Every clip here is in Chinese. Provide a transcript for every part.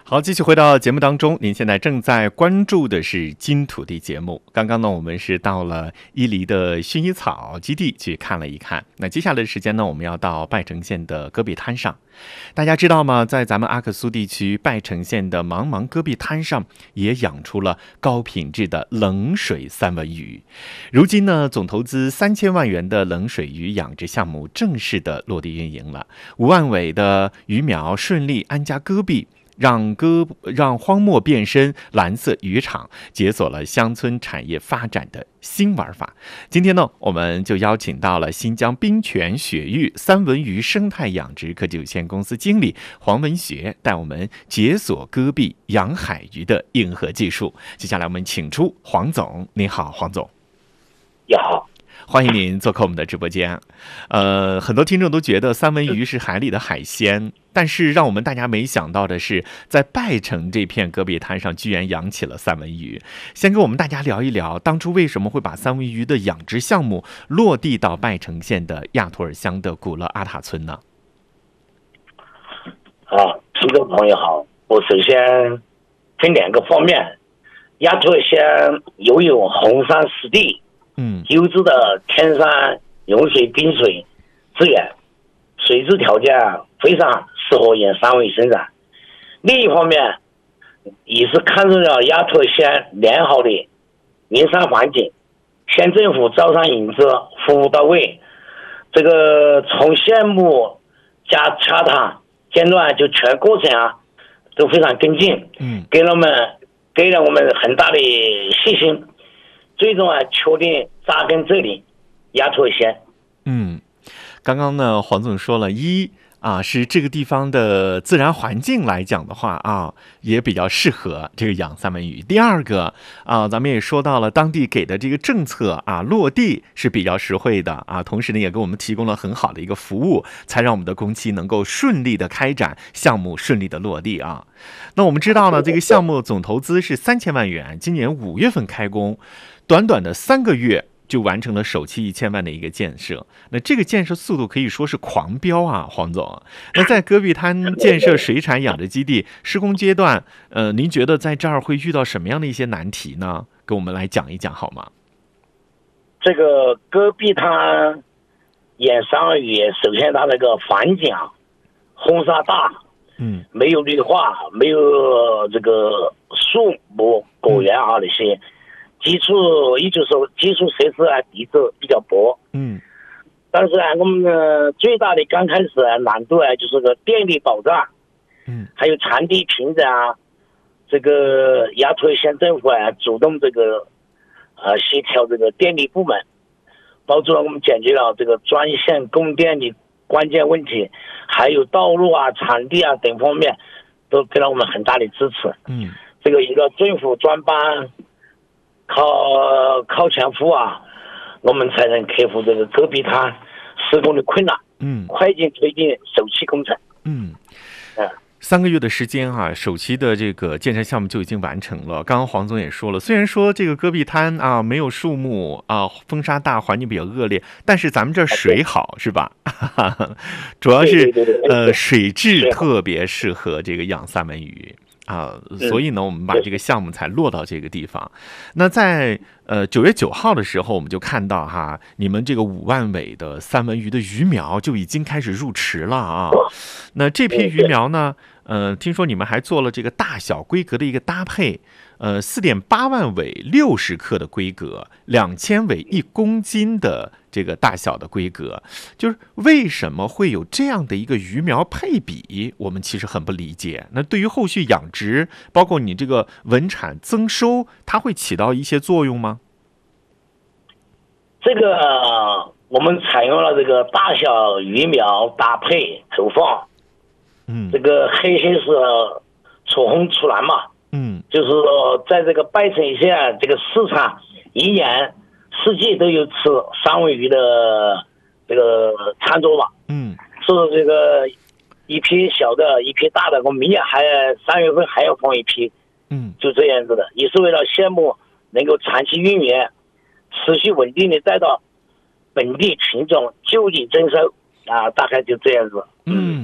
好，继续回到节目当中，您现在正在关注的是金土地节目。刚刚呢，我们是到了伊犁的薰衣草基地去看了一看。那接下来的时间呢，我们要到拜城县的戈壁滩上。大家知道吗？在咱们阿克苏地区拜城县的茫茫戈壁滩上，也养出了高品质的冷水三文鱼。如今呢，总投资3000万元的冷水鱼养殖项目正式的落地运营了，5万尾的鱼苗顺利安家戈壁。让荒漠变身蓝色渔场，解锁了乡村产业发展的新玩法。今天呢，我们就邀请到了新疆冰泉雪域三文鱼生态养殖科技有限公司经理黄文学，带我们解锁戈壁养海鱼的硬核技术。接下来我们请出黄总。您好，黄总。 你好。 欢迎您做客我们的直播间。很多听众都觉得三文鱼是海里的海鲜，但是让我们大家没想到的是，在拜城这片戈壁滩上居然养起了三文鱼。先跟我们大家聊一聊，当初为什么会把三文鱼的养殖项目落地到拜城县的亚图尔乡的古勒阿塔村呢？ 听众朋友好，我首先分2个方面。亚图尔乡拥有红山湿地，优质的天山涌水冰水资源，水质条件非常适合养三文鱼生产。另一方面，也是看中了亚图尔乡良好的营商环境，县政府招商引资服务到位，这个从项目加洽谈阶段就全过程都非常跟进，给了我们很大的信心，最终确定扎根这里亚图尔乡。 刚刚呢，黄总说了，是这个地方的自然环境来讲的话也比较适合这个养三文鱼。第二个咱们也说到了当地给的这个政策落地是比较实惠的同时呢也给我们提供了很好的一个服务，才让我们的工期能够顺利的开展，项目顺利的落地那我们知道呢，这个项目总投资是3000万元，今年5月份开工，短短的3个月就完成了首期1000万的一个建设。那这个建设速度可以说是狂飙黄总。那在戈壁滩建设水产养殖基地施工阶段，您觉得在这儿会遇到什么样的一些难题呢？跟我们来讲一讲好吗？ 这个戈壁滩养三文鱼，首先它那个环境风沙大，没有绿化，没有这个树木果园那些。基础设施底子比较薄，但是我们最大的刚开始难度就是个电力保障，还有场地平整这个亚图尔乡政府主动这个协调这个电力部门，帮助了我们解决了这个专线供电的关键问题，还有道路场地等方面都给了我们很大的支持。这个一个政府专班靠前扶我们才能克服这个戈壁滩施工的困难，快进推进首期工程。 3个月的时间首期的这个建设项目就已经完成了。刚刚黄总也说了，虽然说这个戈壁滩没有树木风沙大，环境比较恶劣，但是咱们这水好是吧？主要是水质特别适合这个养三文鱼。所以呢，我们把这个项目才落到这个地方。那在9月9号的时候，我们就看到你们这个5万尾的三文鱼的鱼苗就已经开始入池了那这批鱼苗呢，听说你们还做了这个大小规格的一个搭配，4.8万尾60克的规格，2000尾1公斤的这个大小的规格，就是为什么会有这样的一个鱼苗配比，我们其实很不理解。那对于后续养殖，包括你这个稳产增收，它会起到一些作用吗？ 这个我们采用了这个大小鱼苗搭配投放，这个黑是出红出蓝嘛，就是说在这个拜城县这个市场一年四季都有吃三文鱼的这个餐桌吧，是这个一批小的一批大的，我们明年3月份还要放一批，就这样子的，也是为了项目能够长期运营，持续稳定的带到本地群众就地增收大概就这样子。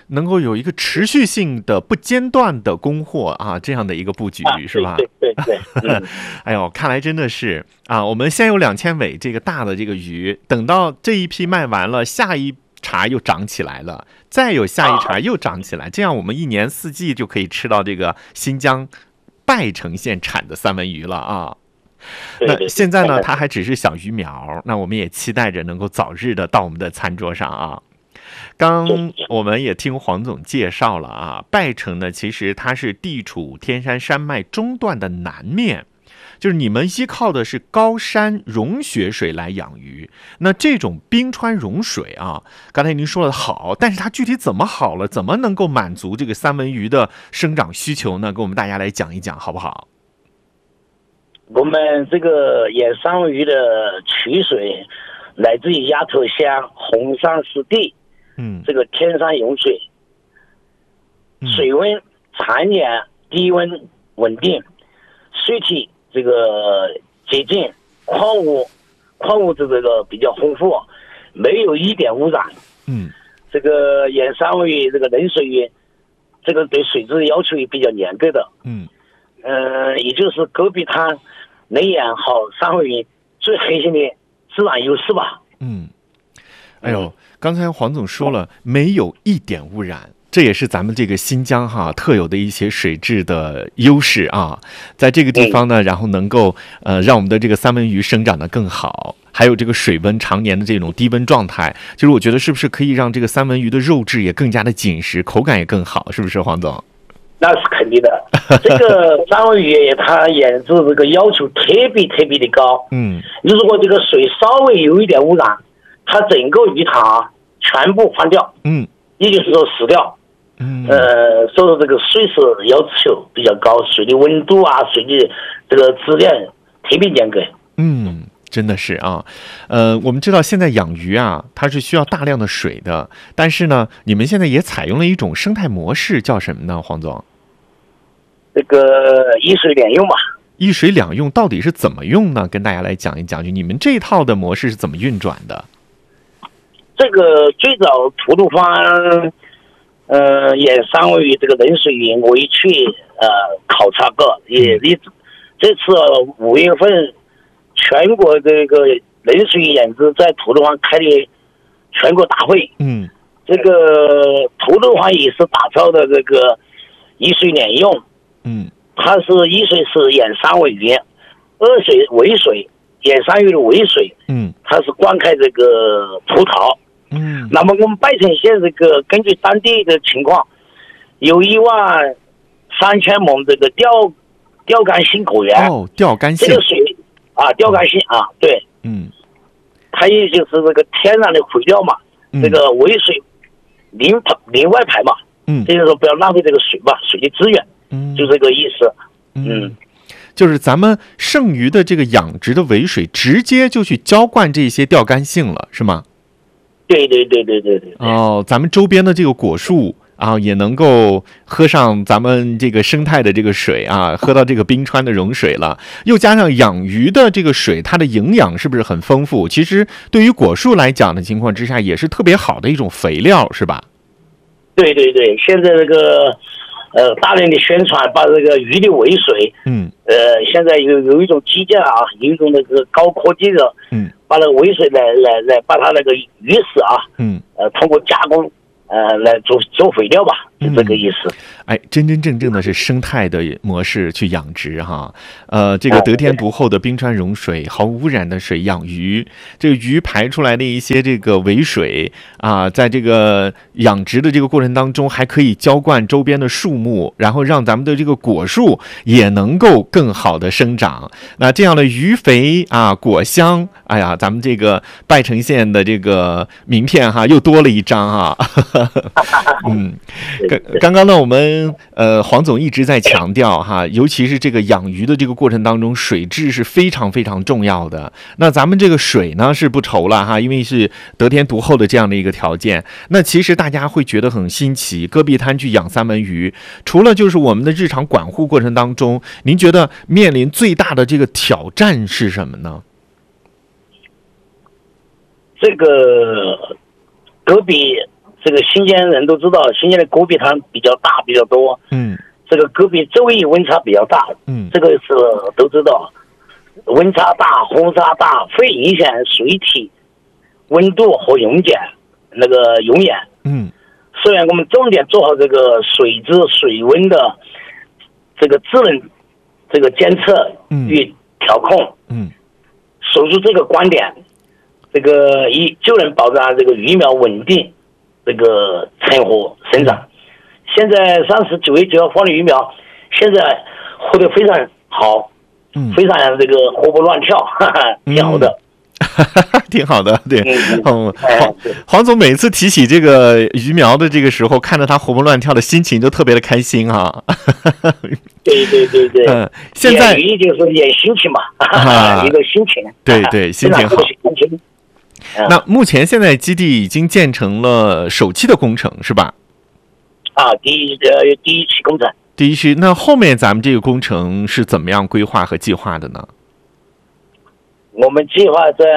能够有一个持续性的不间断的供货啊，这样的一个布局是吧？ 对。 哎呦，看来真的是啊，我们先有2000尾这个大的这个鱼，等到这一批卖完了，下一茬又长起来了，再有下一茬又长起来，这样我们一年4季就可以吃到这个新疆拜城县产的三文鱼了啊。那现在呢，它还只是小鱼苗，那我们也期待着能够早日的到我们的餐桌上啊。刚我们也听黄总介绍了啊，拜城呢，其实它是地处天山山脉中段的南面，就是你们依靠的是高山融雪水来养鱼。那这种冰川融水啊，刚才您说的好，但是它具体怎么好了，怎么能够满足这个三文鱼的生长需求呢？跟我们大家来讲一讲好不好？ 我们这个野三文鱼的取水来自于鸭头乡红山湿地，这个天山涌水，水温常年低温稳定，水体这个洁净，矿物质这个比较丰富，没有一点污染。这个野三文鱼这个冷水鱼，这个对水质要求也比较严格的。也就是戈壁滩能养好三文鱼最核心的自然优势吧。 哎呦，刚才黄总说了，没有一点污染，这也是咱们这个新疆特有的一些水质的优势啊。在这个地方呢，然后能够让我们的这个三文鱼生长得更好，还有这个水温常年的这种低温状态，就是我觉得是不是可以让这个三文鱼的肉质也更加的紧实，口感也更好，是不是黄总？ 那是肯定的。这个三文鱼它养殖这个要求特别的高。如果这个水稍微有一点污染，它整个鱼塘全部换掉。也就是说死掉。所以这个水质要求比较高，水的温度啊，水的这个质量特别严格。 真的是啊。我们知道现在养鱼啊，它是需要大量的水的，但是呢，你们现在也采用了一种生态模式，叫什么呢，黄总？ 这个一水两用嘛。 一水两用到底是怎么用呢？跟大家来讲一讲，就你们这套的模式是怎么运转的？ 这个最早吐鲁番养三文鱼这个冷水鱼，我也去考察过，这次5月份全国这个冷水鱼养殖在吐鲁番开的全国大会。这个吐鲁番也是打造的这个一水两用。它是一水是养三文鱼，二水尾水养三文鱼的尾水，它是灌溉这个葡萄。那么我们拜城县这个根据当地的情况，有13000亩这个钓竿性果园。 钓竿性， 这个水钓竿性啊，对。它也就是这个天然的肥料嘛。这个尾水零外排嘛。就是说不要浪费这个水嘛，水的资源。就这个意思。 就是咱们剩余的这个养殖的尾水直接就去浇灌这些钓竿性了，是吗？ 对。 咱们周边的这个果树啊，也能够喝上咱们这个生态的这个水啊，喝到这个冰川的融水了，又加上养鱼的这个水，它的营养是不是很丰富？其实对于果树来讲的情况之下，也是特别好的一种肥料，是吧？ 对，现在这个大量的宣传，把这个鱼的尾水，现在有一种基建啊，有一种那个高科技的，把那个尾水来把它那个鱼屎啊，通过加工，来做肥料吧，就这个意思。 真正的是生态的模式去养殖哈。这个得天独厚的冰川融水，毫无污染的水养鱼，这个鱼排出来的一些这个尾水啊，在这个养殖的这个过程当中，还可以浇灌周边的树木，然后让咱们的这个果树也能够更好的生长。那这样的鱼肥啊，果香，哎呀，咱们这个拜城县的这个名片又多了一张啊。刚刚呢，我们黄总一直在强调尤其是这个养鱼的这个过程当中，水质是非常非常重要的。那咱们这个水呢是不愁了因为是得天独厚的这样的一个条件。那其实大家会觉得很新奇，戈壁滩去养三文鱼，除了就是我们的日常管护过程当中，您觉得面临最大的这个挑战是什么呢？这个戈壁这个新疆人都知道，新疆的戈壁滩比较大比较多，这个戈壁周围温差比较大，这个是都知道，温差大、风沙大会影响水体温度和溶解那个熔岩，虽然我们重点做好这个水质水温的这个智能这个监测与调控，守住这个观点，这个就能保障这个鱼苗稳定这个成活生长。现在39月9号放的鱼苗，现在活得非常好，非常这个活蹦乱跳，挺好的。 挺好的，对，黄总每次提起这个鱼苗的这个时候，看着它活蹦乱跳的心情就特别的开心啊。 对， 现在鱼就是演心情嘛，一个心情， 对，心情好。那目前现在基地已经建成了首期的工程是吧？ 第一期工程。 第一期，那后面咱们这个工程是怎么样规划和计划的呢？ 我们计划在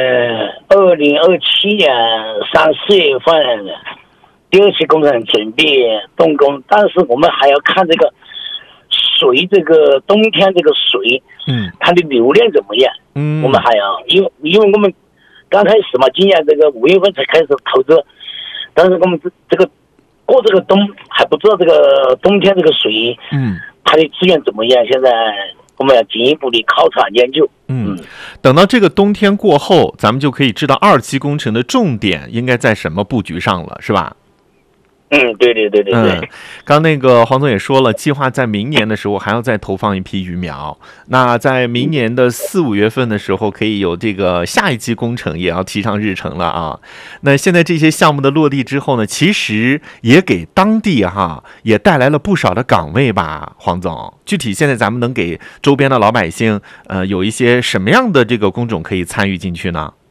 2027年3、4月份第二期工程准备动工，但是我们还要看这个水，这个冬天这个水，它的流量怎么样？我们还要，因为我们刚开始嘛，今年这个5月份才开始投资，但是我们这个过这个冬还不知道这个冬天这个水，它的资源怎么样？现在我们要进一步的考察研究。 等到这个冬天过后，咱们就可以知道2期工程的重点应该在什么布局上了，是吧？ 对。 刚那个黄总也说了，计划在明年的时候还要再投放一批鱼苗。那在明年的4、5月份的时候，可以有这个下一期工程也要提上日程了啊。那现在这些项目的落地之后呢，其实也给当地也带来了不少的岗位吧，黄总。具体现在咱们能给周边的老百姓有一些什么样的这个工种可以参与进去呢？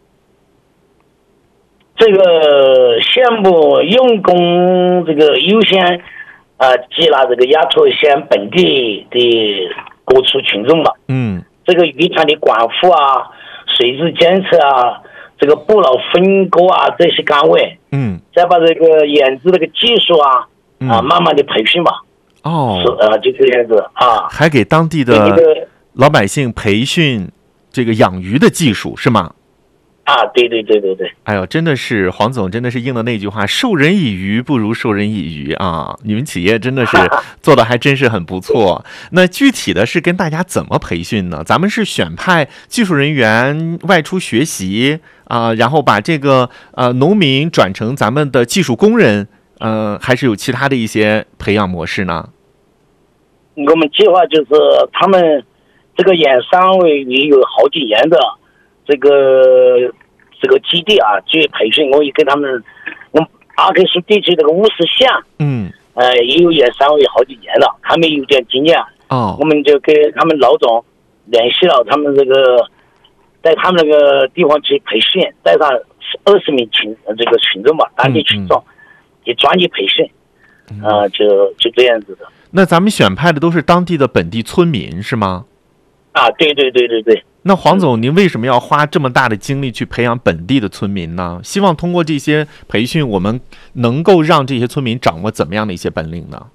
这个项目用工这个优先接纳这个亚拓县本地的各处群众嘛，这个渔场的管护水质监测这个捕捞分割这些岗位，再把这个养殖这个技术慢慢的培训嘛，就这样子还给当地的老百姓培训这个养鱼的技术是吗？ 对。 哎呦，真的是黄总，真的是应了那句话，授人以鱼不如授人以渔啊！你们企业真的是做的还真是很不错。那具体的是跟大家怎么培训呢？咱们是选派技术人员外出学习然后把这个农民转成咱们的技术工人，还是有其他的一些培养模式呢？ 我们计划就是他们这个养三尾鱼有好几年的这个基地去培训，我也给他们，我们阿克苏地区这个50乡，也有养三尾好几年了，他们有点经验，我们就给他们老总联系了他们这个，在他们那个地方去培训，带上20名这个群众吧，当地群众，也专业培训，就这样子的。 那咱们选派的都是当地的本地村民是吗？ 对。 那黄总，您为什么要花这么大的精力去培养本地的村民呢？希望通过这些培训，我们能够让这些村民掌握怎么样的一些本领呢？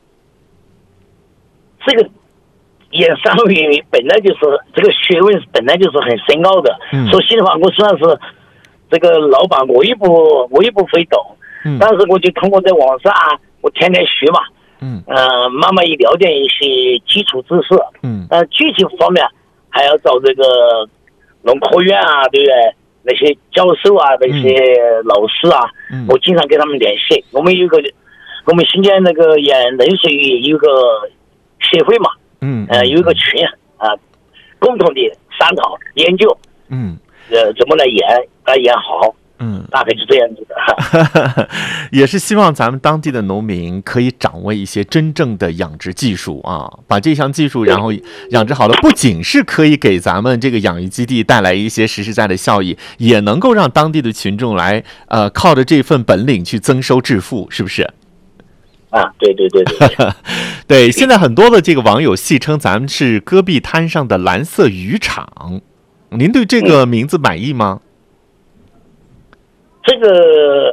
这个养三尾鱼本来就是这个学问，本来就是很深奥的。说心里话，我虽然是这个老板，我也不会懂，但是我就通过在网上我天天学嘛，慢慢也了解一些基础知识，具体方面还要找这个农科院对不对？那些教授那些老师我经常跟他们联系。我们新疆那个养冷水鱼有个协会嘛，有一个群共同的商讨研究，怎么来养好。大概是这样子的。 也是希望咱们当地的农民可以掌握一些真正的养殖技术把这项技术然后养殖好了，不仅是可以给咱们这个养鱼基地带来一些实实在在的效益，也能够让当地的群众来靠着这份本领去增收致富，是不是？ 对。 对，现在很多的这个网友戏称咱们是戈壁滩上的蓝色渔场，您对这个名字满意吗？ 这个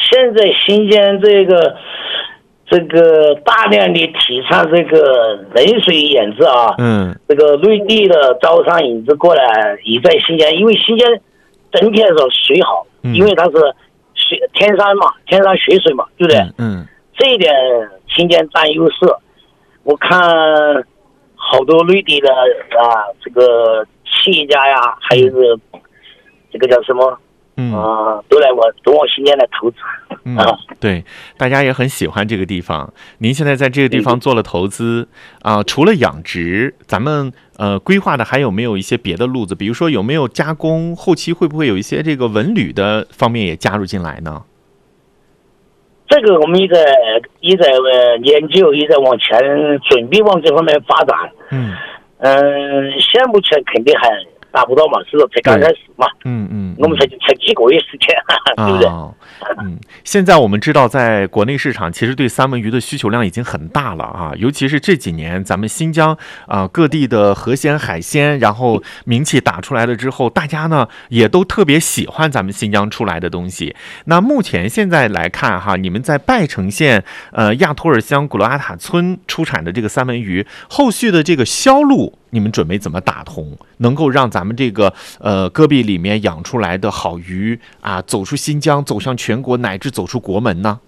现在新疆这个大量的提倡这个冷水养殖啊，这个内地的招商引资过来也在新疆，因为新疆整体来说水好，因为它是天山嘛，天山雪水嘛，对不对？这一点新疆占优势。我看好多内地的这个企业家呀，还有这个叫什么？都往新疆来投资。 对，大家也很喜欢这个地方。您现在在这个地方做了投资除了养殖，咱们规划的还有没有一些别的路子？比如说有没有加工，后期会不会有一些这个文旅的方面也加入进来呢？ 这个我们也在研究，也在往前准备往这方面发展。现目前肯定还达不到嘛，是才刚开始嘛。我们才几个月时间，对不对？ 现在我们知道，在国内市场其实对三文鱼的需求量已经很大了啊，尤其是这几年咱们新疆各地的河鲜海鲜，然后名气打出来了之后，大家呢也都特别喜欢咱们新疆出来的东西。那目前现在来看哈，你们在拜城县亚托尔乡古勒阿塔村出产的这个三文鱼，后续的这个销路，你们准备怎么打通，能够让咱们这个戈壁里面养出来的好鱼走出新疆，走向全国，乃至走出国门呢？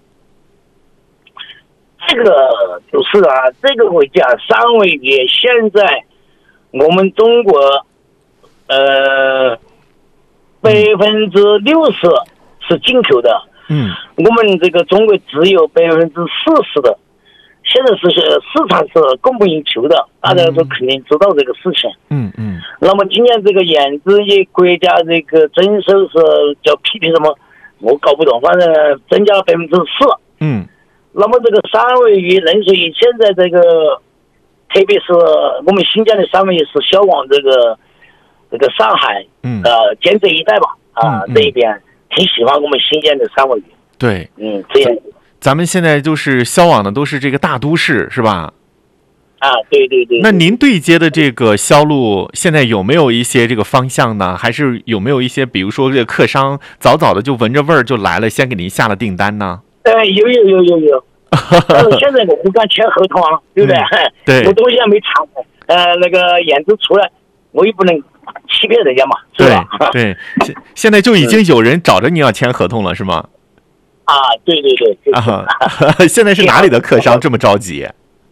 这个就是这个国家三文鱼现在我们中国60%是进口的，我们这个中国只有40%的。现在是市场是供不应求的，大家都肯定知道这个事情。那么今年这个养殖业国家这个征收是叫批评什么？我搞不懂，反正增加了4%。那么这个三文鱼、冷水鱼现在这个，特别是我们新疆的三文鱼是销往这个上海、江浙一带吧，这一边挺喜欢我们新疆的三文鱼。 对， 这样。 咱们现在就是销往的都是这个大都市，是吧？ 对。 那您对接的这个销路，现在有没有一些这个方向呢？还是有没有一些，比如说这个客商早早的就闻着味儿就来了，先给您下了订单呢？ 有。但是现在我不敢签合同啊，对不对？ 对。 我东西还没查，那个养殖出来，我也不能欺骗人家嘛，是吧？ 对。现在就已经有人找着你要签合同了，是吗？ 对。 现在是哪里的客商这么着急？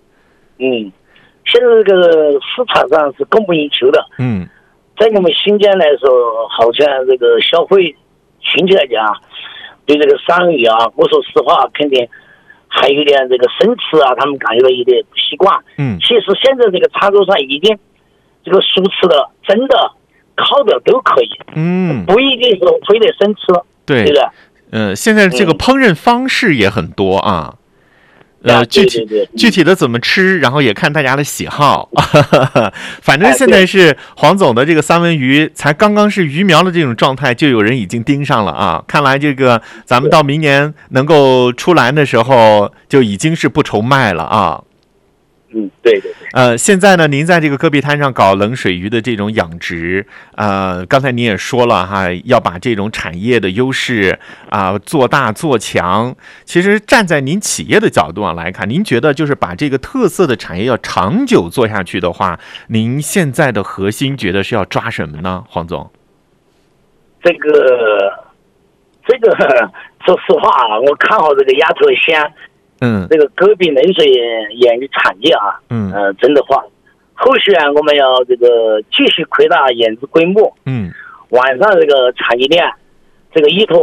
现在这个市场上是供不应求的。在我们新疆来说，好像这个消费群体来讲，对这个三文鱼我说实话，肯定还有点这个生吃他们感觉到有点不习惯。其实现在这个餐桌上已经这个熟吃的、蒸的、烤的都可以。不一定是非得生吃，对不对？ 现在这个烹饪方式也很多啊。具体的怎么吃，然后也看大家的喜好。反正现在是黄总的这个三文鱼才刚刚是鱼苗的这种状态，就有人已经盯上了啊！看来这个咱们到明年能够出栏的时候，就已经是不愁卖了啊。 对。 现在呢，您在这个戈壁滩上搞冷水鱼的这种养殖，刚才您也说了哈，要把这种产业的优势做大做强。其实站在您企业的角度上来看，您觉得就是把这个特色的产业要长久做下去的话，您现在的核心觉得是要抓什么呢，黄总？ 这个，说实话我看好这个亚托乡。这个戈壁冷水养鱼产业真的话，后续我们要这个继续扩大养殖规模。晚上这个产业链，这个依托